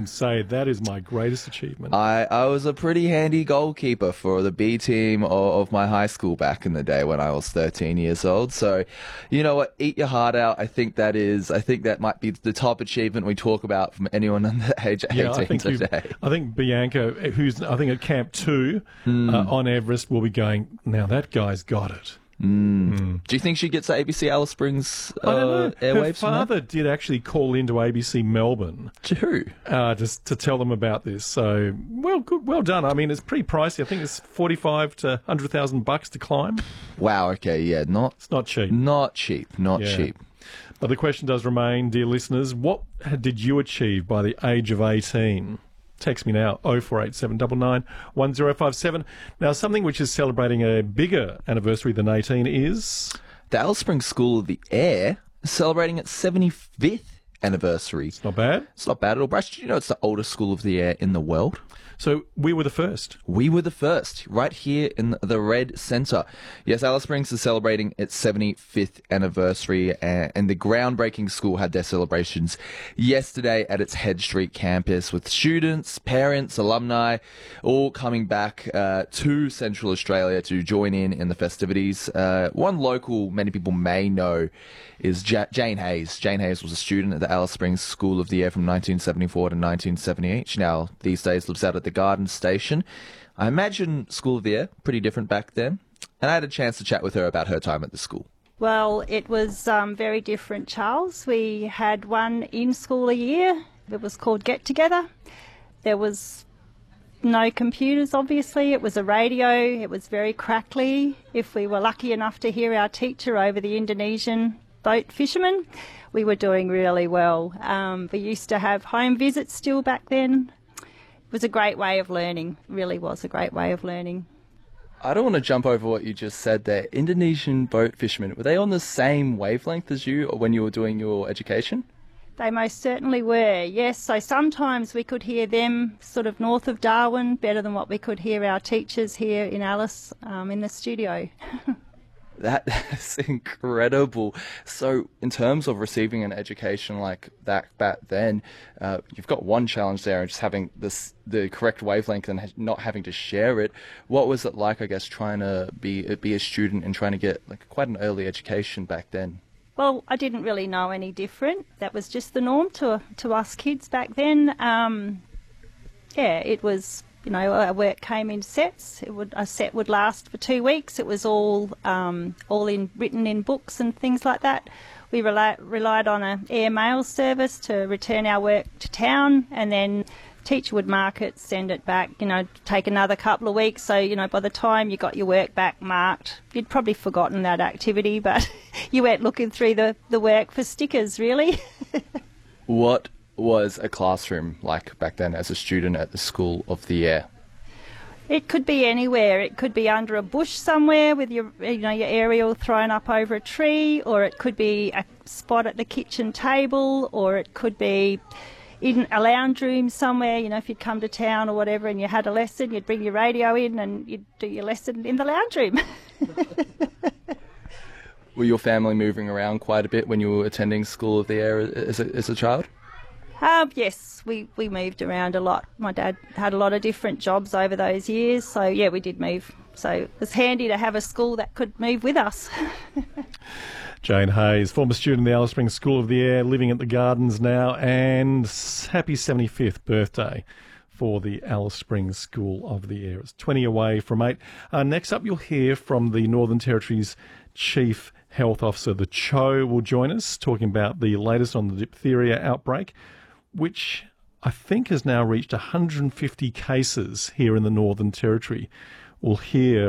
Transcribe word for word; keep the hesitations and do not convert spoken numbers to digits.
wouldn't say that is my greatest achievement. I, I was a pretty handy goalkeeper for the B team of, of my high school back in the day when I was thirteen years old. So, you know what? Eat your heart out. I think that is. I think that might be the top achievement we talk about from anyone under the age of yeah, eighteen I think today. I think Bianca, who's I think at Camp Two Mm. uh, on Everest, will be going. Now that guy's got it. Mm. Mm. Do you think she gets the A B C Alice Springs uh, I don't know. Her airwaves? from father did actually call into A B C Melbourne that? Who? uh, just to tell them about this. So, well, good, well done. I mean, it's pretty pricey. I think it's forty-five to hundred thousand bucks to climb. Wow. Okay. Yeah. Not. It's not cheap. Not cheap. Not Yeah. cheap. But the question does remain, dear listeners, what did you achieve by the age of eighteen? Text me now, oh four eight seven nine nine one oh five seven. Now, something which is celebrating a bigger anniversary than eighteen is... The Alice Springs School of the Air is celebrating its seventy-fifth anniversary. It's not bad. It's not bad at all. Bryce, did you know it's the oldest school of the air in the world? So we were the first. We were the first, right here in the Red Centre. Yes, Alice Springs is celebrating its seventy-fifth anniversary, and the groundbreaking school had their celebrations yesterday at its Head Street campus with students, parents, alumni, all coming back uh, to Central Australia to join in in the festivities. Uh, one local many people may know is ja- Jane Hayes. Jane Hayes was a student at the Alice Springs School of the Air from nineteen seventy-four to nineteen seventy-eight. She now, these days, lives out at the Garden Station. I imagine School of the Air, pretty different back then. And I had a chance to chat with her about her time at the school. Well, it was um, very different, Charles. We had one in-school a year. It was called Get Together. There was no computers, obviously. It was a radio. It was very crackly. If we were lucky enough to hear our teacher over the Indonesian boat fishermen, we were doing really well. Um, we used to have home visits still back then. It was a great way of learning, really was a great way of learning. I don't want to jump over what you just said there. Indonesian boat fishermen, were they on the same wavelength as you when you were doing your education? They most certainly were, yes. So sometimes we could hear them sort of north of Darwin better than what we could hear our teachers here in Alice um, in the studio. That is incredible. So in terms of receiving an education like that back then, uh, you've got one challenge there, and just having this the correct wavelength and not having to share it. What was it like, I guess, trying to be be a student and trying to get like quite an early education back then? Well, I didn't really know any different. That was just the norm to to us kids back then. Um, yeah, it was... You know, our work came in sets. It would a set would last for two weeks. It was all um, all in written in books and things like that. We rely, relied on an air mail service to return our work to town, and then teacher would mark it, send it back. You know, take another couple of weeks. So you know, by the time you got your work back marked, you'd probably forgotten that activity, but you weren't looking through the the work for stickers, really. What was a classroom like back then as a student at the School of the Air? It could be anywhere. It could be under a bush somewhere with your, you know, your aerial thrown up over a tree, or it could be a spot at the kitchen table, or it could be in a lounge room somewhere. You know, if you'd come to town or whatever and you had a lesson, you'd bring your radio in and you'd do your lesson in the lounge room. Were your family moving around quite a bit when you were attending School of the Air as a, as a child? Um, yes, we, we moved around a lot. My dad had a lot of different jobs over those years, so yeah, we did move. So it was handy to have a school that could move with us. Jane Hayes, former student in the Alice Springs School of the Air, living at the Gardens now, and happy seventy-fifth birthday for the Alice Springs School of the Air. It's twenty away from eight. Uh, next up, you'll hear from the Northern Territory's Chief Health Officer. The Cho will join us, talking about the latest on the diphtheria outbreak, which I think has now reached one hundred fifty cases here in the Northern Territory. We'll hear